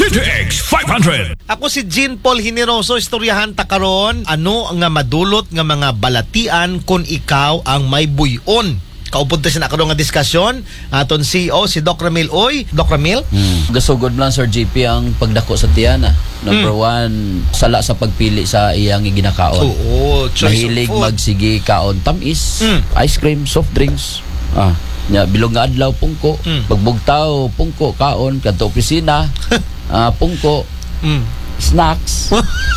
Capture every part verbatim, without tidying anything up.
D T X five hundred. Ako si Jean Paul Hineroso, istoryahan ta karon ano nga madulot nga mga balatian kung ikaw ang may buyon. Kaupod ta sa karon nga diskusyon aton C E O si Doc Ramil Oy. Doc Ramil? Hmm. Gasugod lang Sir J P ang pagdako sa tiyana. Number hmm. one, sala sa pagpili sa iyang ginakaon. Oo, choice Mahilig of food. magsigi kaon tamis, Hmm. ice cream, soft drinks. Ah, nya bilog nga adlaw pungko, Hmm. pagbugtaw pungko kaon kadto opisina. ah, pungko, Mm. snacks.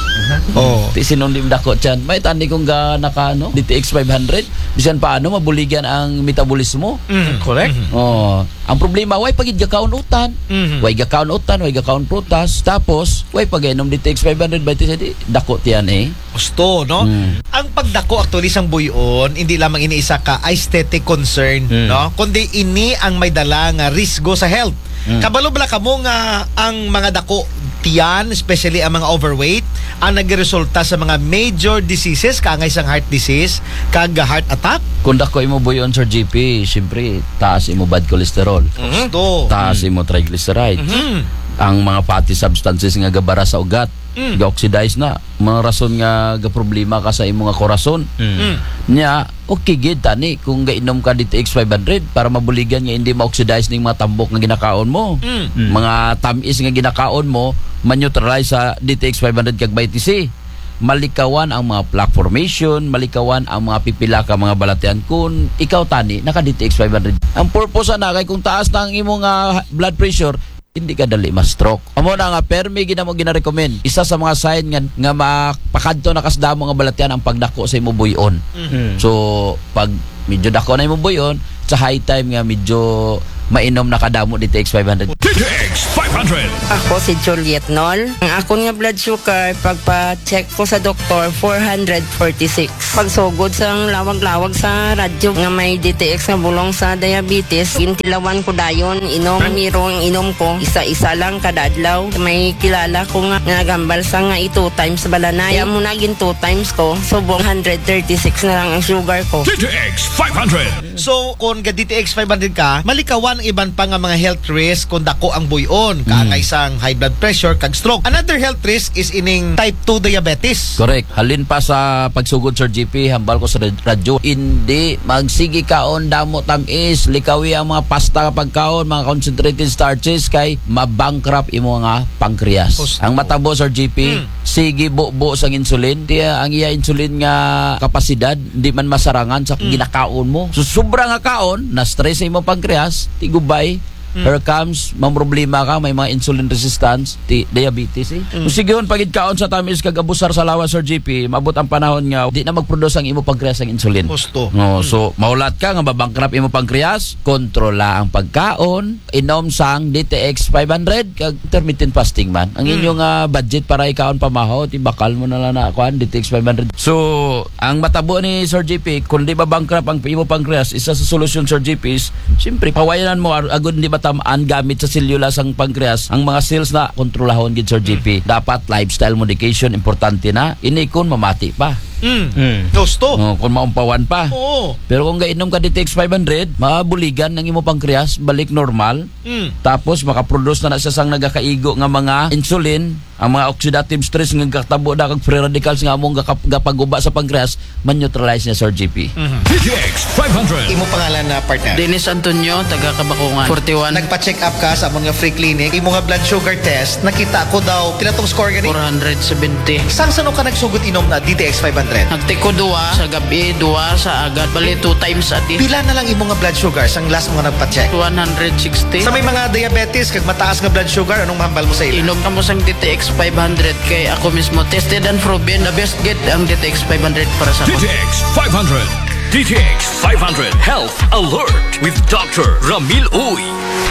Oh. Ti sinundim dako tiyan. May tani kong ga naka ano, D T X five hundred. Bisan paano mabuligan ang metabolismo. Mm. Correct. Oh, ang problema way pagid gakaon utan. Mhm. Way gakaon utan, way gakaon prutas, tapos way pagainom D T X five hundred by di dako tiyan eh. Gusto, no? Mm. Ang pagdako actually sang buyon, hindi lamang iniisa ka aesthetic concern, Mm. no? Kundi ini ang may dala nga risgo sa health. Mm. Kabalo bala kamo nga ang mga dako tiyan, especially ang mga overweight, ang nagresulta sa mga major diseases, kaangay sang heart disease, kag heart attack. Kung dako imo buyon Sir G P, syempre taas imo bad cholesterol. Gusto. Taas imo triglycerides. Mhm. Ang mga fatty substances nga gabara sa ugat, Mm. ga-oxidize na. Mga rason nga ga problema ka sa imo nga korason. Mm. Nya, okay gid tani kung gainom ka D T X five hundred para mabuligan nga hindi ma-oxidize ning mga tambok nga ginakaon mo. Mm. Mga tamis nga ginakaon mo, ma-neutralize sa D T X five hundred kag vitamin C. Malikawan ang mga plaque formation, malikawan ang mga pipila ka mga balatian kung ikaw tani naka D T X five hundred. Ang purpose na kay kung taas na ang imo nga blood pressure, hindi ka dali ma-stroke. Amo na nga permi gina mo gina-recommend. Isa sa mga sign nga nga makakadto na kasdamo nga balatian ang pagdako sa imo buyon. Mhm. So pag medyo dako na imo buyon, sa high time nga medyo mainom na kadamo D T X five hundred. D T X five hundred. Ako si Juliet Nol. Ang akon nga blood sugar, pagpa-check ko sa doktor, four forty-six. Pagsugod sa lawag-lawag sa radyo nga may D T X nga bulong sa diabetes, gintilawan ko dayon, inom, miro ang inom ko, isa-isa lang kada adlaw. May kilala ko nga nagambal sa nga two times balanay. Kaya muna gin two times ko, subong one thirty-six na lang ang sugar ko. D T X five hundred. So, kung ga D T X five hundred ka, malikawan ang iban pa nga mga health risk kung dako ang buyon, kaangay sang high blood pressure kag stroke. Another health risk is ining type two diabetes. Correct. Halin pa sa pagsugod Sir G P, hambal ko sa radyo. Hindi magsigi kaon damo tamis, likawi ang mga pasta pagkaon, mga concentrated starches kay mabankrupt imo nga pancreas. Gusto. Ang matabo Sir G P, Mm. sige buo sang insulin. Tiya ang iya insulin nga kapasidad di man masarangan sa ginakaon mo. So sobra nga kaon, na stress sa imo pancreas, tigubay. Mm. Here comes, mang problema ka, may mga insulin resistance, ti, diabetes eh. Mm. So, sige hon, pagid kaon sa tamis kag abusar sa lawas Sir G P, mabot ang panahon nga di na magproduce ang imo pancreas ng insulin. Gusto. No, so maulat ka nga mabangkrap imo pancreas, kontrola ang pagkaon, inom sang D T X five hundred kag intermittent fasting man. Ang Mm. inyong uh, budget para ikaon pamahaw, ti bakal mo na lang na kuan D T X five hundred. So, ang matabo ni Sir G P, kung di mabangkrap ang imo pancreas, isa sa solusyon Sir G P is, siyempre pawayanan mo agud di tamaan gamit sa selula sang pancreas ang mga cells na kontrolahon gid Sir G P. Dapat lifestyle modification importante na. Ini kun mamati pa. Mm. Mm. Gusto. Oh, kung maumpawan pa. Oo. Pero kung gainom ka D T X five hundred, mabuligan ng imo pancreas balik normal. Mm. Tapos makaproduce na na siya sang nagakaigo nga mga insulin, ang mga oxidative stress nga katabo na kag free radicals nga among gapaguba sa pancreas, man-neutralize niya Sir G P. Mhm. D T X five hundred. Imo pangalan na partner. Dennis Antonio, taga Kabakungan, forty-one, Nagpa-check up ka sa among nga free clinic, imo nga blood sugar test, nakita ko daw pila tong score gani. four seventy. Sang sano ka nagsugot inom na D T X five hundred? Nagtiko duwa sa gabi, duwa sa agad, bali two times a day. Pila na lang imo nga blood sugar sang last mo nga nagpa-check? one sixty. Sa may mga diabetes kag mataas nga blood sugar, anong mahambal mo sa ila? Inom ka mo sang D T X five hundred kay ako mismo tested and proven the best get ang D T X five hundred para sa D T ako. X five hundred. D T X five hundred Health Alert with Doctor Ramil Uy.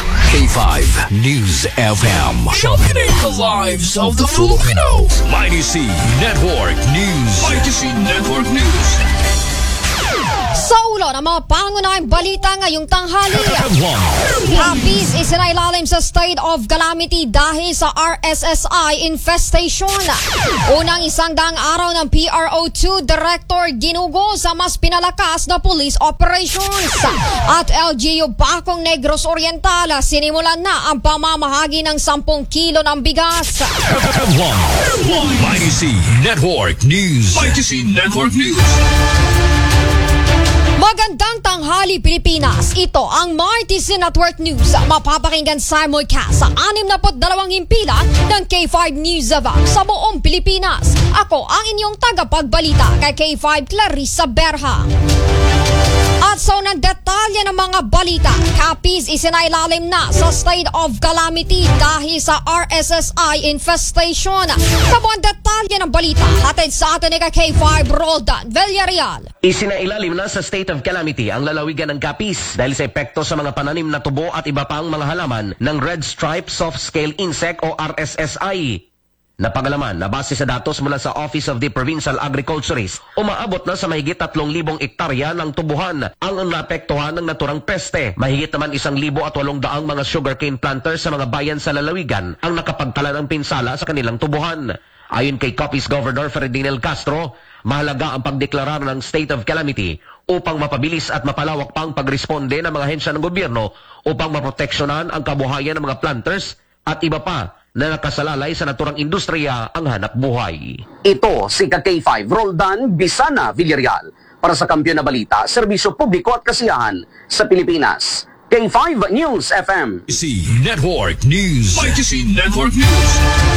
K five News F M. Championing the lives of the Filipinos. Mighty C Network News. Mighty C Network News. Sa ulo ng mga pangunahing balita ngayong tanghali. Capiz isinailalim sa state of calamity dahil sa R S S I infestation. Unang isang daang araw ng P R O two Director ginugo sa mas pinalakas na police operations. At L G U Bacong Negros Oriental, sinimulan na ang pamamahagi ng sampung kilo ng bigas. Mighty C Network News. Mighty C Network News. Magandang tanghali Pilipinas. Ito ang Mighty C Network News. Mapapakinggan simulcast sa anim na dalawang himpilan ng K five News of sa buong Pilipinas. Ako ang inyong tagapagbalita kay K five Clarissa Berha. At sa unang detalye ng mga balita, Capiz isinailalim na sa state of calamity dahil sa R S S I infestation. Kabuang detalye ng balita, hatid sa atin ni K five Roldan Villarreal. Isinailalim na sa state of calamity ang lalawigan ng Capiz dahil sa epekto sa mga pananim na tubo at iba pang mga halaman ng Red Stripe Soft Scale Insect o R S S I. Napagalaman na base sa datos mula sa Office of the Provincial Agriculturist, umaabot na sa mahigit tatlong libong ektarya ng tubuhan ang naapektuhan ng naturang peste. Mahigit naman isang libo at walong daang mga sugarcane planters sa mga bayan sa lalawigan ang nakapagtala ng pinsala sa kanilang tubuhan. Ayon kay Capiz Governor Ferdinand Castro, mahalaga ang pagdeklara ng state of calamity upang mapabilis at mapalawak pang pagresponde ng mga ahensya ng gobyerno upang maproteksyonan ang kabuhayan ng mga planters at iba pa na nakasalalay sa naturang industriya ang hanap buhay. Ito si K five Roldan Bisana Villarreal para sa Kampiyon na Balita, Serbisyo Publiko at Kasiyahan sa Pilipinas. K five News F M. Mighty C Network News. Mighty C Network News.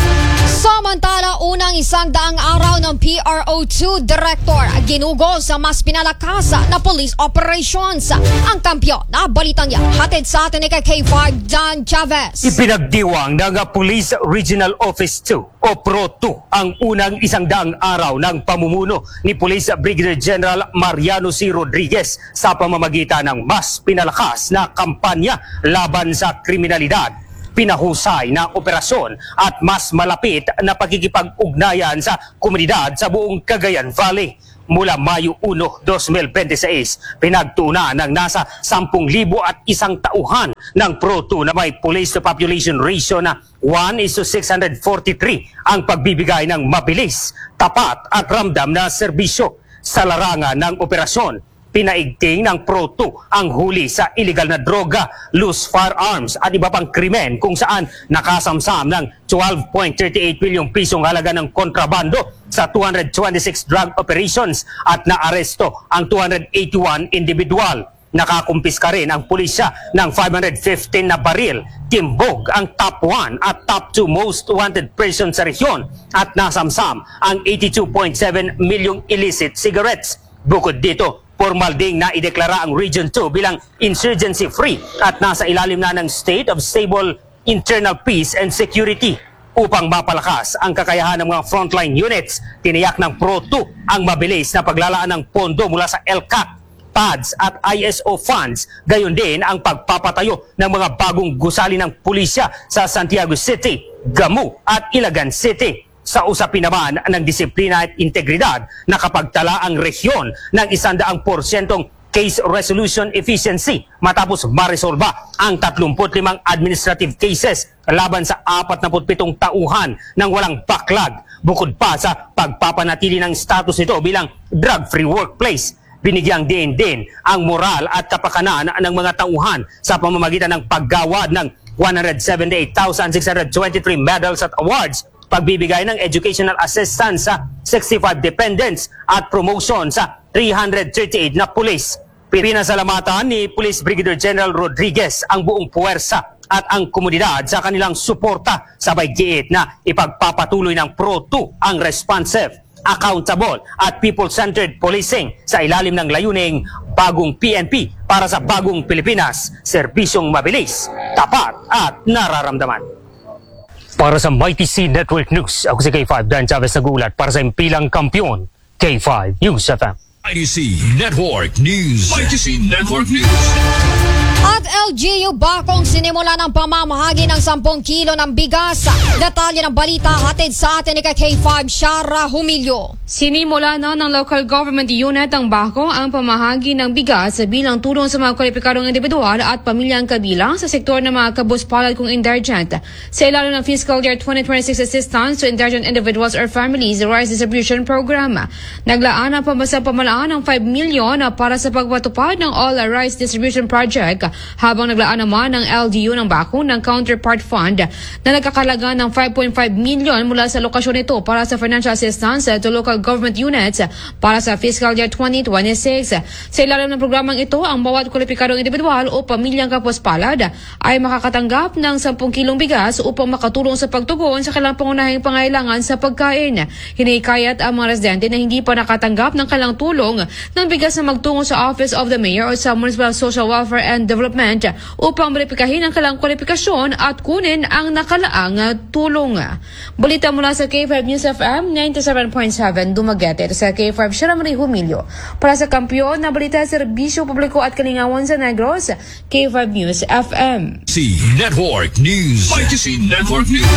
Samantala, unang isang daang araw ng P R O two Director ginugo sa mas pinalakas na police operations. Ang kampiyon na balitang yan, hatid sa atin ni K five Dan Chavez. Ipinagdiwang ng Police Regional Office two o P R O two ang unang isang daang araw ng pamumuno ni Police Brigadier General Mariano C. Rodriguez sa pamamagitan ng mas pinalakas na kampanya laban sa kriminalidad, pinahusay na operasyon at mas malapit na pagkikipag-ugnayan sa komunidad sa buong Cagayan Valley. Mula Mayo first, twenty twenty-six, pinagtuna ng nasa sampung libo at isang tauhan ng P R O two na may police to population ratio na one is to six hundred forty-three ang pagbibigay ng mabilis, tapat at ramdam na serbisyo. Sa larangan ng operasyon, pinaigting ng P R O two ang huli sa illegal na droga, loose firearms at iba pang krimen kung saan nakasamsam ng twelve point three eight milyong pisong halaga ng kontrabando sa two hundred twenty-six drug operations at naaresto ang two hundred eighty-one individual. Nakakumpiska rin ang pulisya ng five hundred fifteen na baril, timbog ang top one at top two most wanted person sa rehiyon at nasamsam ang eighty-two point seven milyong illicit cigarettes. Bukod dito, formal ding na ideklara ang Region two bilang insurgency-free at nasa ilalim na ng state of stable internal peace and security. Upang mapalakas ang kakayahan ng mga frontline units, tiniyak ng P R O two ang mabilis na paglalaan ng pondo mula sa L C A C, P A D S at I S O funds. Gayon din ang pagpapatayo ng mga bagong gusali ng pulisya sa Santiago City, Gamu at Ilagan City. Sa usapin naman ng disiplina at integridad, nakapagtala ang rehiyon ng isandaang porsyentong case resolution efficiency matapos maresolba ang tatlumput limang administrative cases laban sa apatnapu't pitong tauhan ng walang backlog. Bukod pa sa pagpapanatili ng status nito bilang drug-free workplace, binigyang din din ang moral at kapakanan ng mga tauhan sa pamamagitan ng paggawad ng one hundred seventy-eight thousand six hundred twenty-three medals at awards, pagbibigay ng educational assistance sa sixty-five dependents at promotion sa three hundred thirty-eight na pulis. Pinasalamatan ni Police Brigadier General Rodriguez ang buong puwersa at ang komunidad sa kanilang suporta, sabay giit na ipagpapatuloy ng P R O two ang responsive, accountable at people-centered policing sa ilalim ng layuning bagong P N P para sa bagong Pilipinas, serbisyong mabilis, tapat at nararamdaman. Para sa Mighty C Network News, ako si K five Dan Chavez nag-uulat para sa impilang kampiyon, K five News F M. Mighty C Network News. Mighty C Network News. At L G U Bacong sinimula ng pamamahagi ng sampung kilo ng bigas. Detalye ng balita hatid sa atin ni K five Shara Humilio. Sinimula na ng local government unit ng Bacong ang pamahagi ng bigas bilang tulong sa mga kwalipikadong individual at pamilyang kabilang sa sektor ng mga kabuspalad kung indigent. Sa ilalim ng Fiscal Year twenty twenty-six Assistance to Indigent Individuals or Families Rice Distribution Program, naglaan ang pambasang pamalaan ng five million para sa pagpatupad ng All Rice Distribution Project, habang naglaan naman ng L D U ng Bacong ng Counterpart Fund na nagkakalaga ng five point five million mula sa lokasyon nito para sa financial assistance to local government units para sa fiscal year twenty twenty-six. Sa ilalim ng programang ito, ang bawat kwalipikadong individual o pamilyang kapuspalad ay makakatanggap ng sampung kilong bigas upang makatulong sa pagtugon sa kailang pangunahing pangailangan sa pagkain. Hinihikayat ang mga residente na hindi pa nakatanggap ng kailang tulong ng bigas na magtungo sa Office of the Mayor o sa Municipal Social Welfare and Development upang verifikahin ang kailang kwalifikasyon at kunin ang nakalaang tulong. Balita mula sa K five News F M ninety-seven point seven Dumaguete. Sa K five Shara Humilio. Para sa kampiyon na balita, serbisyo publiko at kalingawan sa Negros, K five News F M. C Network News. Mighty C Network News.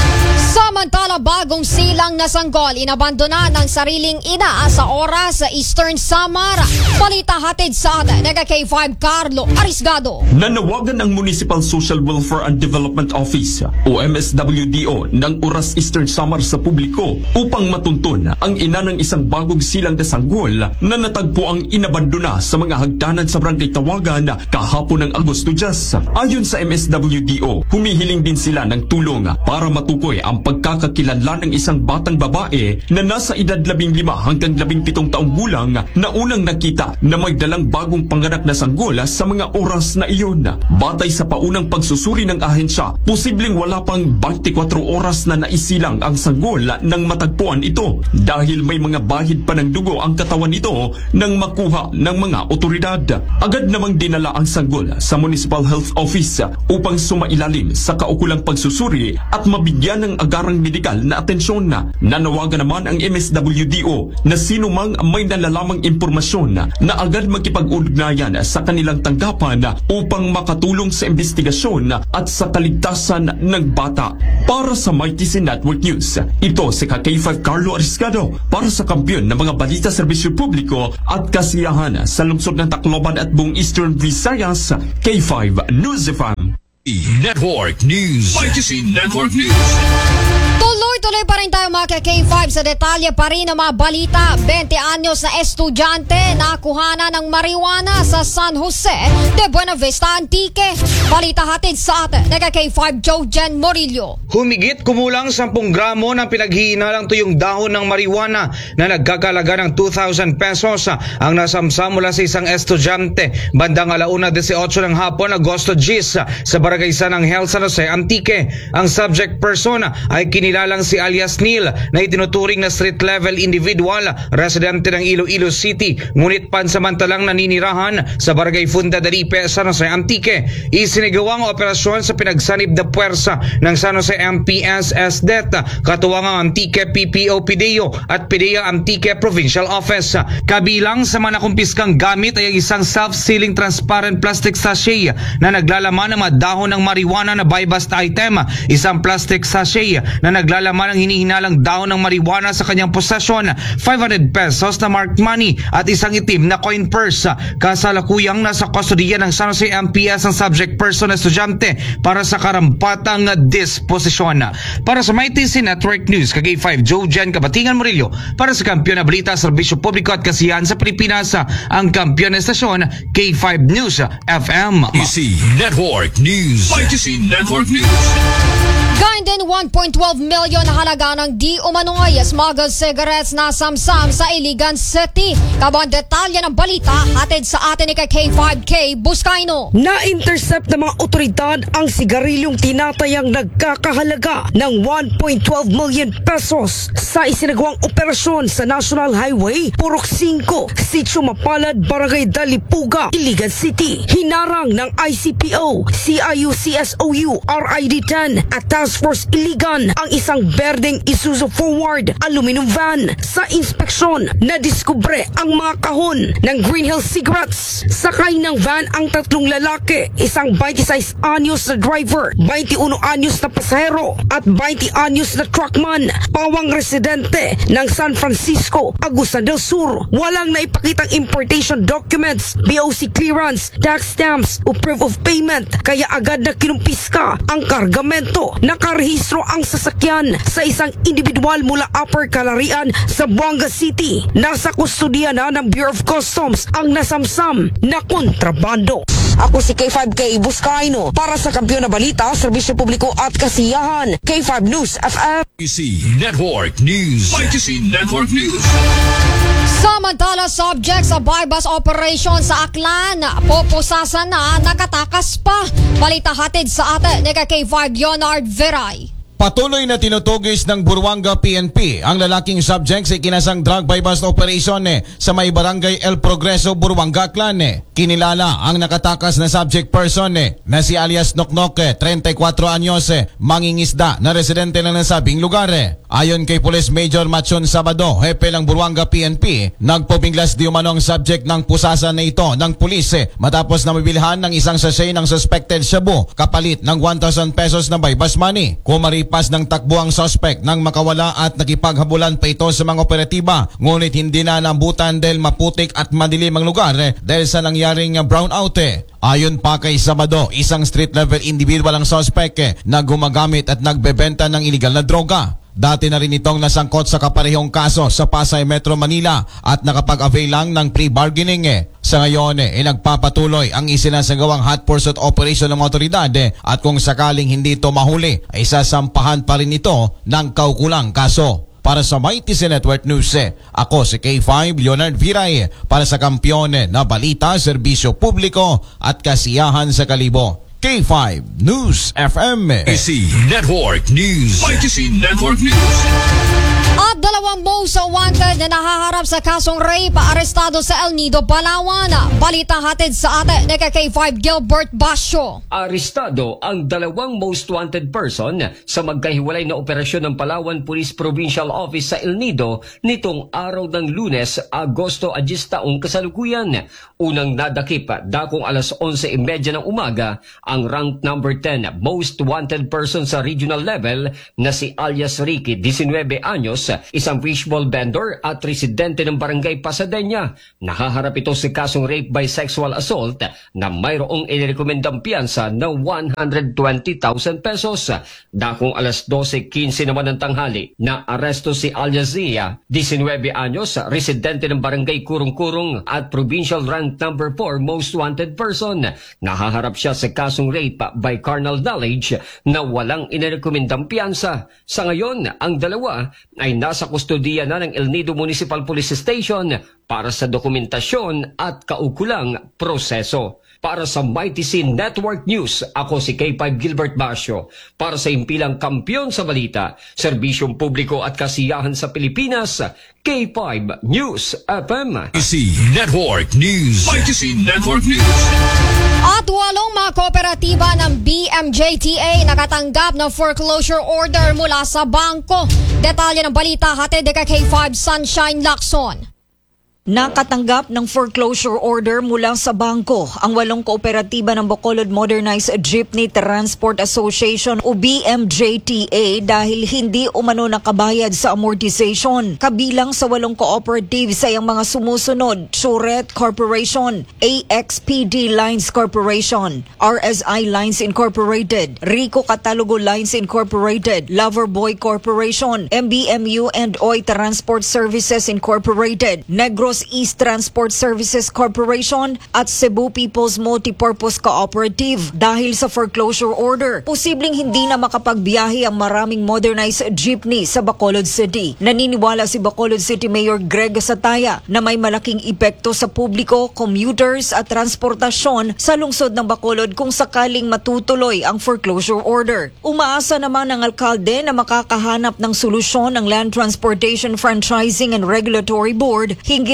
Samantala, bagong silang na sanggol inabandona ng sariling ina sa oras sa Eastern Samar. Balita hatid sa atin ng K five Carlo Arisgado. Nanawagan ang Municipal Social Welfare and Development Office o M S W D O ng Oras Eastern Samar sa publiko upang matuntun ang ina ng isang bagong silang na sanggol na natagpo ang inabandona sa mga hagdanan sa Barangay Tawagan kahapon ng Agosto diyes. Ayon sa M S W D O, humihiling din sila ng tulong para matukoy ang pagkakakilanlan ng isang batang babae na nasa edad labing lima hanggang labing pitong taong gulang na unang nakita na may dalang bagong panganak na sanggol sa mga oras na iyon. Batay sa paunang pagsusuri ng ahensya, posibleng wala pang twenty-four oras na naisilang ang sanggol nang matagpuan ito dahil may mga bahid pa ng dugo ang katawan nito nang makuha ng mga otoridad. Agad namang dinala ang sanggol sa Municipal Health Office upang sumailalim sa kaukulang pagsusuri at mabigyan ng agarang medikal na atensyon. Nanawagan naman ang M S W D O na sino mang may nalalamang impormasyon na agad makipag-ugnayan sa kanilang tanggapan upang makatulong sa investigasyon at sa kaligtasan ng bata. Para sa Mighty C Network News, ito si K five Carlo Arisgado para sa kampiyon ng mga balita, serbisyo publiko at kasiyahan sa lungsod ng Tacloban at buong Eastern Visayas, K five News F M. Network News. Mighty C Network News. Tuloy-tuloy pa rin tayo mga K five sa detalye pa rin ng mga balita. twenty anyos na estudyante nakuha na ng marijuana sa San Jose de Buena Vista, Antique. Balita hatid sa atin ng K five Jojen Morillo. Humigit kumulang ten gramo ng pinaghihinalang tuyong dahon ng marijuana na nagkakalaga ng two thousand pesos ang nasamsam mula sa isang estudyante bandang alauna eighteen ng hapon, Agosto diyes sa Barangay San Angel, San Jose, Antique. Ang subject person ay kinilalang si alias Neil na itinuturing na street level individual, residente ng Iloilo City, ngunit pansamantalang naninirahan sa Barangay Funda Daripe, San Jose, Antique. Isinigawang operasyon sa pinagsanib na puwersa ng San Jose M P S S D E T, katuwangang Antique P P O Pideo at Pideo Antique Provincial Office. Kabilang sa mga nakumpiskang gamit ay isang self-sealing transparent plastic sachet na naglalaman ng mga dahon ng marijuana na buy-bust item, isang plastic sachet na naglalaman ng hinihinalang dahon ng marijuana sa kanyang posesyon, five hundred pesos na marked money at isang itim na coin purse. Kasalukuyang nasa kustodiya ng San Jose M P S ang subject person na estudyante para sa karampatang disposisyon. Para sa Mighty C Network News, K five Jojen Kabatingan Morillo para sa kampiyon na balita, serbisyo publiko at kasiyahan sa Pilipinas, ang kampiyon na estasyon, K five News F M. C Network News. Mighty C Network News. Gayun din one point one two milyon na halaga ng di umano'y smuggled cigarettes na samsam sa Iligan City. Kabang detalye ng balita hatid sa atin ni K five K Buscaino. Na-intercept ng mga otoridad ang sigarilyong tinatayang nagkakahalaga ng one point one two million pesos sa isinagawang operasyon sa National Highway Purok five, Sitio Mapalad, Barangay Dalipuga, Iligan City. Hinarang ng I C P O, C I U C S O U, R I D ten at Task Force Iligan ang isang berdeng Isuzu Forward aluminum van. Sa inspeksyon, nadiskubre ang mga kahon ng Green Hill cigarettes. Sakay ng van ang tatlong lalaki, isang twenty-six anyos na driver, twenty-one anyos na pasahero at twenty anyos na truckman. Pawang residente ng San Francisco, Agusan del Sur. Walang naipakitang importation documents, B O C clearance, tax stamps o proof of payment, kaya agad na kinumpiska ang kargamento. Nakarehistro ang sasakyan sa isang individual mula Upper Calarian sa Buanga City. Nasa kustodiya na ng Bureau of Customs ang nasamsam na kontrabando. Ako si K five K Buscaino para sa Kampiyon na Balita, Serbisyo Publiko at Kasiyahan. K five News F M. Y C Network News. Y C Network News. Samantala, subject sa bypass operation sa Aklan, pupusasan na, nakatakas pa. Balita hatid sa atin ni K five Leonard Veray. Patuloy na tinutugis ng Buruanga P N P ang lalaking subject sa ikinasang drug bypass operation eh, sa may barangay El Progreso, Buruanga, Aklan. Eh. Kinilala ang nakatakas na subject person eh, na si alias Noknok, eh, thirty-four anyos, eh, mangingisda na residente ng nasabing lugar. Eh. Ayon kay Police Major Machon Sabado, hepe ng Buruanga P N P, nagpabinglas di umano ang subject ng pusasan na ito ng pulis eh, matapos na mabilhan ng isang sachet ng suspected shabu kapalit ng one thousand pesos na bypass money. Kumaripas ng takbo ang suspect nang makawala at nakipaghabulan pa ito sa mga operatiba, ngunit hindi na nabutan dahil maputik at madilim ang lugar eh, dahil sa nangyaring brownout. Eh. Ayon pa kay Sabado, isang street level individual ang suspect eh, na gumagamit at nagbebenta ng illegal na droga. Dati na rin itong nasangkot sa kaparehong kaso sa Pasay Metro Manila at nakapag-avail lang ng pre-bargaining. Eh. Sa ngayon, eh, eh, nagpapatuloy ang isinasagawang hot pursuit operation ng mga otoridad eh, at kung sakaling hindi ito mahuli, ay sasampahan pa rin ito ng kaukulang kaso. Para sa Y T C Network News, eh, ako si K five Leonard Viray para sa Kampiyon eh, na Balita, Serbisyo Publiko at Kasiyahan sa Kalibo. K five News F M. Y C Network News. Y C Network News. At dalawang most wanted na nahaharap sa kasong rape arestado sa El Nido, Palawan. Balita hatid sa atin ni K five Gilbert Basyo. Arestado ang dalawang most wanted person sa magkahiwalay na operasyon ng Palawan Police Provincial Office sa El Nido nitong araw ng Lunes, Agosto agyis taong kasalukuyan. Unang nadakip dakong alas onse trenta ng umaga ang ranked number ten most wanted person sa regional level na si alias Ricky, nineteen anyos, isang fishball vendor at residente ng barangay Pasadena. Nahaharap ito sa kasong rape by sexual assault na mayroong inirekomendang piyansa na one hundred twenty thousand pesos. Dakong alas dose quince naman ng tanghali na aresto si alias Zia, nineteen anyos, residente ng barangay Kurong-Kurong at provincial ranked number four most wanted person. Nahaharap siya sa kasong rape by carnal knowledge na walang inirekomendang piyansa. Sa ngayon, ang dalawa ay nasa kustodiya na ng El Nido Municipal Police Station para sa dokumentasyon at kaukulang proseso. Para sa Y T C Network News, ako si K five Gilbert Basyo para sa impilang Kampiyon sa Balita, Serbisyong Publiko at Kasiyahan sa Pilipinas, K five News F M. Y C Network News. Y T C Network News. At walong mga kooperatiba ng B M J T A nakatanggap ng foreclosure order mula sa bangko. Detalye ng balita hatid ni K five Sunshine Lacson. Nakatanggap ng foreclosure order mula sa bangko ang walong kooperatiba ng Bacolod Modernized Jeepney Transport Association o B M J T A dahil hindi umano nakabayad sa amortization. Kabilang sa walong cooperatives ay ang mga sumusunod: Surette Corporation, A X P D Lines Corporation, R S I Lines Incorporated, Rico Catalogo Lines Incorporated, Loverboy Corporation, M B M U and Oy Transport Services Incorporated, Negros East Transport Services Corporation at Cebu People's Multipurpose Cooperative. Dahil sa foreclosure order, posibleng hindi na makapagbiyahe ang maraming modernized jeepney sa Bacolod City. Naniniwala si Bacolod City Mayor Greg Sataya na may malaking epekto sa publiko, commuters at transportasyon sa lungsod ng Bacolod kung sakaling matutuloy ang foreclosure order. Umaasa naman ang alkalde na makakahanap ng solusyon ng Land Transportation Franchising and Regulatory Board hinggil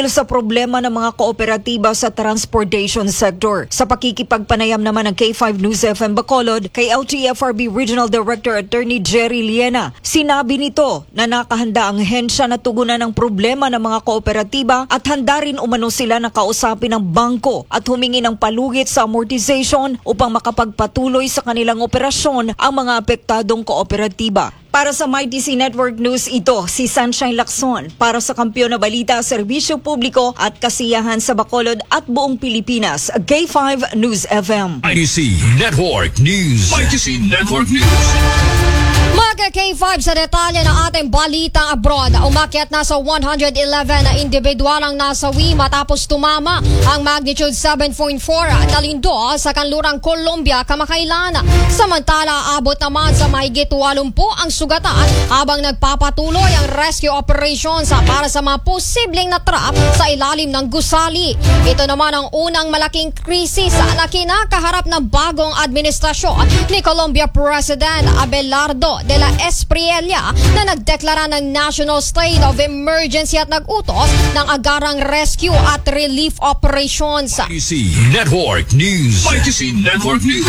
sa problema ng mga kooperatiba sa transportation sector. Sa pakikipagpanayam naman ng K five News F M Bacolod kay L T F R B Regional Director Attorney Jerry Liena, sinabi nito na nakahanda ang hensya na tugunan ng problema ng mga kooperatiba at handa rin umano sila na kausapin ng bangko at humingi ng palugit sa amortization upang makapagpatuloy sa kanilang operasyon ang mga apektadong kooperatiba. Para sa My T C Network News, ito si Sunshine Lacson para sa Kampiyon na Balita, Serbisyo Publiko at Kasiyahan sa Bacolod at buong Pilipinas, K five News F M. My T C Network News. My T C Network News. Mga K five sa detalye ng ating balitang abroad, umakyat na sa one hundred eleven na individual ang nasawi matapos tumama ang magnitude seven point four na lindo sa kanlurang Colombia kamakailan. Samantala, abot naman sa mahigit eighty ang sugatan habang nagpapatuloy ang rescue operations para sa mga posibleng natrap sa ilalim ng gusali. Ito naman ang unang malaking krisis na kinakaharap ng bagong administrasyon ni Colombia President Abelardo de la Espriella na nagdeklara ng National State of Emergency at nag-utos ng agarang rescue at relief operations. My T C Network News. My T C Network News.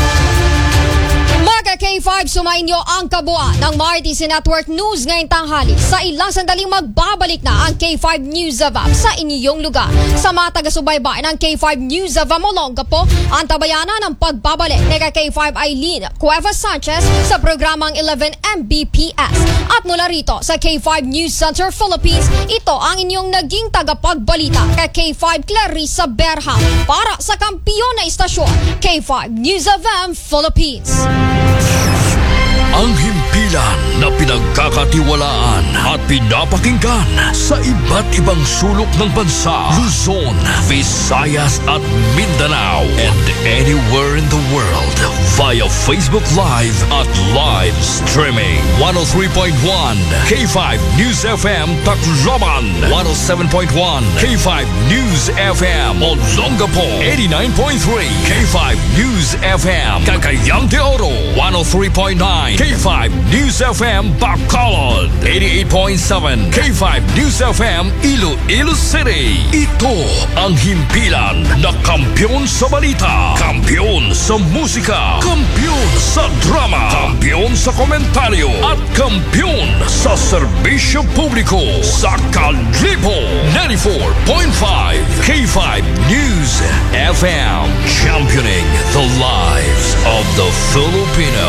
Mga K five, sumainyo ang kabuuan ng My T C Network News ngayong tanghali. Sa ilang sandaling magbabalik na ang K five News of A M sa inyong lugar. Sa mga taga-subaybay ng K five News of A M Olongapo, ang tabayanan ng pagbabalik ni K five Aileen Cuevas Sanchez sa programang eleven M B P S. At mula rito sa K five News Center Philippines, ito ang inyong naging tagapagbalita kay K five Clarissa Berha para sa kampiyon na istasyon K five News of A M Philippines. Ang himpilan na pinagkakatiwalaan at pinapakinggan sa iba't ibang sulok ng bansa, Luzon, Visayas at Mindanao, and anywhere in the world via Facebook Live at live streaming. one oh three point one K five News F M Tacloban, one oh seven point one K five News F M Olongapo, eighty-nine point three K five News F M Cagayan de Oro, one oh three point nine K five News F M Bacolod, eighty-eight point seven K five News F M Iloilo City. Ito ang himpilan na kampiyon sa balita, kampiyon sa musika, kampiyon sa drama, kampiyon sa komentaryo, at kampiyon sa serbisyo publiko sa Kalibo. ninety-four point five K five News F M, championing the lives of the Filipino.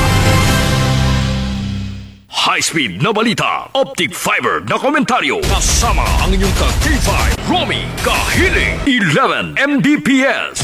High-speed na balita, optic fiber na komentaryo, kasama ang inyong ka-K five, Romy Kahiling, eleven M B P S.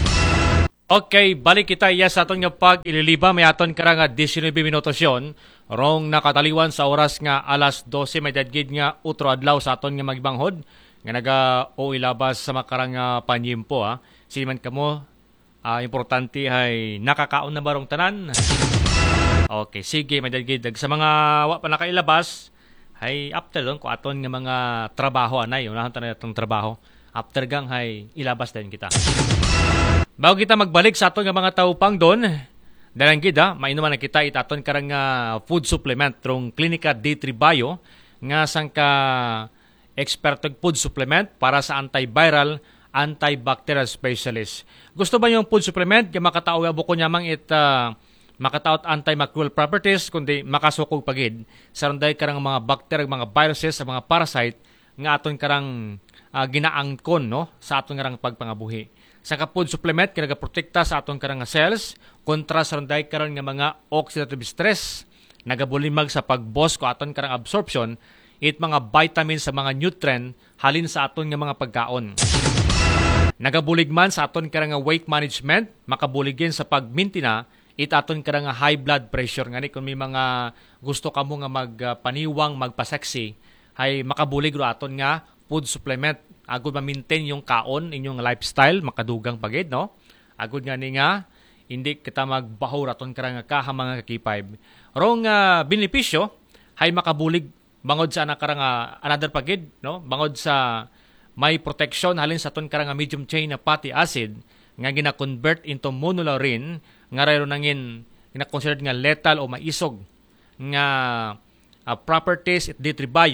Okay, balik kita iya sa aton nga pag ililiba, may aton karang nineteen minutos yon, rong nakataliwan sa oras nga alas twelve, may dadgid nga utro adlaw sa aton nga magbanghod, nga naga o ilabas sa makarang uh, panyimpo. Ha. Siman kamo, uh, importante ay nakakaon na barong tanan. Okay, sige, madagid sa mga wa pa nakailabas, hay after doon ko aton nga mga trabaho anay, unahan tanan atong trabaho. After gang hay ilabas din kita. Bago kita magbalik sa aton nga mga taupang doon, dalang gid ha, mainuman na kita itaton karang uh, food supplement trong Klinika D three Bio nga sang ka expertog food supplement para sa antiviral, antibacterial specialist. Gusto ba yung food supplement nga makatao buko nyamang it uh, makataot antimicrobial properties kundi makasukog pagid sa runday karang mga bacteria, mga viruses, sa mga parasite nga aton karang uh, ginaangkon no sa aton karang pagpangabuhi. Sa ka food supplement kinaga protekta sa aton karang cells kontra sa runday karang nga mga oxidative stress nagabulimag sa pagbos ko aton karang absorption it mga vitamins sa mga nutrient halin sa aton nga mga pagkaon. Nagabulig man sa aton karang weight management, makabuligin sa pagmintina itaton ka nga high blood pressure nga ni kung may mga gusto ka mo nga magpaniwang, magpaseksi ay makabulig ro aton nga food supplement agud ma-maintain yung kaon inyong lifestyle makadugang pagid no agud nga ni nga hindi kita magbahor aton ka nga kaha mga K five rong uh, benepisyo hay makabulig bangod sa anakara nga another pagid no bangod sa may protection halin sa aton ka nga medium chain na fatty acid nga gina-convert into monolaurin nga rayo nangin gina-considered nga lethal o maisog nga uh, properties it D three Bio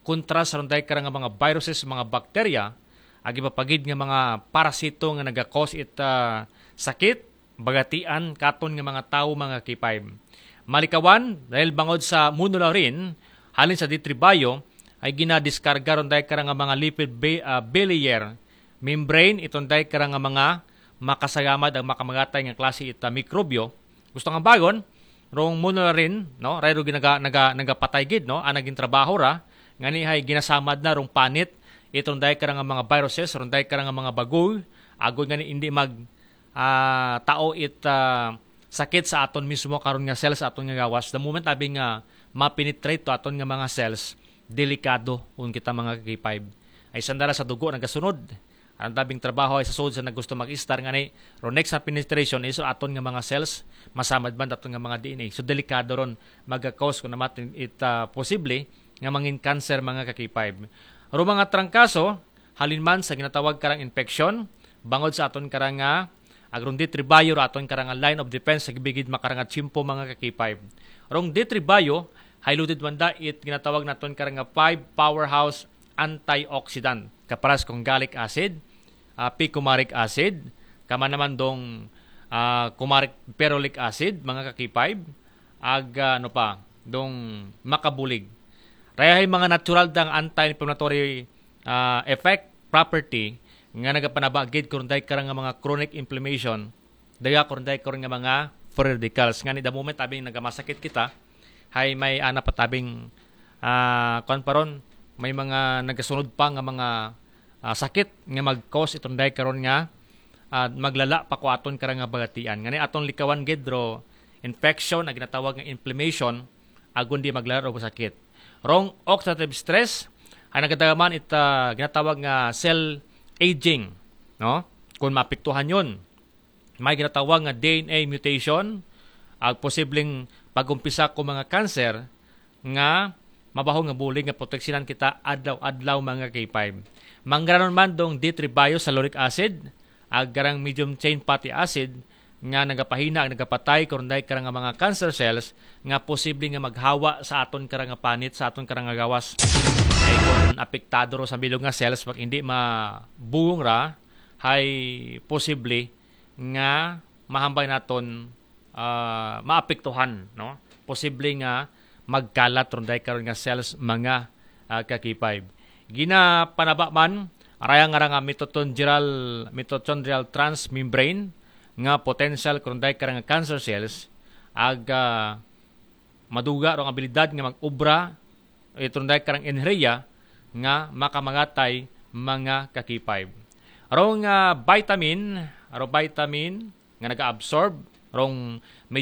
kontra sa runday karang nga mga viruses, mga bakterya, ag ipapagid nga mga parasito nga nagakos it uh, sakit, bagatian, katon nga mga tao, mga K five. Malikawan, dahil bangod sa munula rin, halin sa ditribayo, ay ginadiskarga runday karang nga mga lipid ba- uh, biliar membrane, itong day karang nga mga makasagamad ang makamagatay nga klase ita mikrobyo. Gusto nga bagon, rong munula rin, no? Rayro ginaga naga nagapatay gid, no? Ang naging trabaho ra ngani hay ginasamad na rong panit itong day karang nga mga viruses, rong day karang nga mga bagoy, agod ngani hindi mag uh, tao it uh, sakit sa aton mismo karon nga cells aton nga gawas. The moment abi nga ma-penetrate to aton nga mga cells, delikado un kita mga K five. Ay sandala sa dugo nagasunod. Ang tabing trabaho ay sa sud sa nagusto mag-star ngani ro next na penetration is aton nga mga cells masamad man aton nga mga D N A. So delikado ron maga-cause kung naman it uh, posible nga mangin cancer mga K five. Ro mga trangkaso halinman sa ginatawag karang infection bangod sa aton karang nga agron ditribayo aton karang line of defense sa gibigid makarang chimpo mga K five. Rong ditribayo highlighted wanda it ginatawag naton karang nga five powerhouse antioxidant kaparas kong gallic acid, uh, picoumaric acid, kama naman dong uh, kumaric ferulic acid mga K five, ag uh, ano pa dong makabulig. Raya mga natural dang anti-inflammatory uh, effect property nga nagapanabagid kung day karang nga mga chronic inflammation, daya kung day karang nga mga free radicals. Nga ni the moment tabing nagamasakit kita, hay may ana pa tabing uh, konparon may mga nagasunod pa nga mga uh, sakit nga mag-cause itong day karon nga uh, maglala pa ko aton karang nga bagatian. Nga ni aton likawan gidro infection na ginatawag nga inflammation agon di maglala og sakit. Wrong oxidative stress ay nagadagaman it uh, ginatawag nga cell aging, no? Kung maapektuhan yon, may ginatawag nga D N A mutation, ag posibleng pagumpisa ko mga cancer nga mabaho nga bulig nga proteksinan kita adlaw-adlaw mga K five. Manggaron man dong D-tribiosalicylic acid, ag garang medium chain fatty acid nga nagapahina ag nagapatay kung day karang nga mga cancer cells nga posible nga maghawa sa aton karang nga panit, sa aton karang nga gawas. Ay kung apektado ro sa bilog nga cells pag hindi mabugong ra, hay posible nga mahambay naton uh, maapektuhan, no? Posible nga magkalat ron day karon nga cells mga uh, K five. Gina panaba man araya nga nga mitochondrial mitochondrial transmembrane nga potential kung day karang nga cancer cells ag uh, maduga rong abilidad nga mag-ubra itong day karang enerhiya nga makamangatay mga K five. Rong uh, vitamin, aro vitamin nga naga-absorb rong